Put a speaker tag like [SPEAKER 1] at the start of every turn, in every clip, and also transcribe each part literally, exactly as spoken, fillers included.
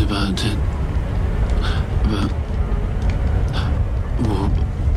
[SPEAKER 1] Ben de... Ben... Bu...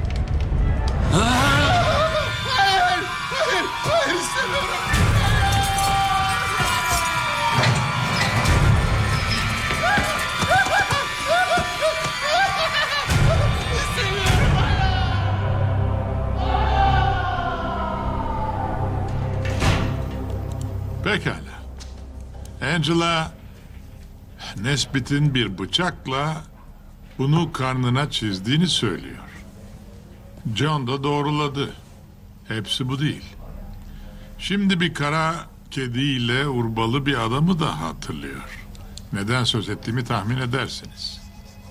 [SPEAKER 2] Pekala. Angela, Nesbit'in bir bıçakla bunu karnına çizdiğini söylüyor. John da doğruladı. Hepsi bu değil. Şimdi bir kara kediyle urbalı bir adamı da hatırlıyor. Neden söz ettiğimi tahmin edersiniz.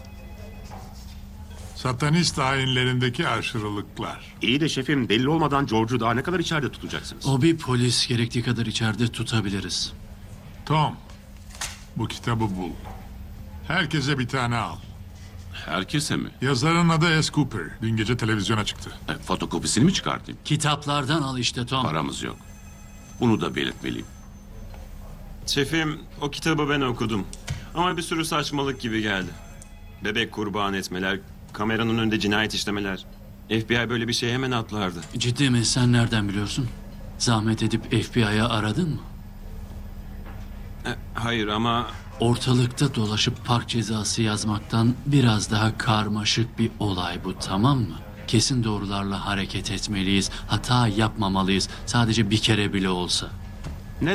[SPEAKER 2] Satanist hainlerindeki aşırılıklar.
[SPEAKER 3] İyi de şefim, delil olmadan George'u daha ne kadar içeride tutacaksınız?
[SPEAKER 1] O bir polis, gerektiği kadar içeride tutabiliriz.
[SPEAKER 2] Tom, bu kitabı bul. Herkese bir tane al.
[SPEAKER 4] Herkese mi?
[SPEAKER 2] Yazarın adı S. Cooper. Dün gece televizyona çıktı.
[SPEAKER 4] E, fotokopisini mi çıkartayım?
[SPEAKER 1] Kitaplardan al işte Tom.
[SPEAKER 4] Paramız yok. Bunu da belirtmeliyim.
[SPEAKER 5] Şefim, o kitabı ben okudum. Ama bir sürü saçmalık gibi geldi. Bebek kurban etmeler, kameranın önünde cinayet işlemeler. F B I böyle bir şeye hemen atlardı.
[SPEAKER 1] Ciddi mi? Sen nereden biliyorsun? Zahmet edip F B I'ya aradın mı?
[SPEAKER 5] E, hayır ama
[SPEAKER 1] Ortalıkta dolaşıp park cezası yazmaktan biraz daha karmaşık bir olay bu, tamam mı? Kesin doğrularla hareket etmeliyiz. Hata yapmamalıyız. Sadece bir kere bile olsa.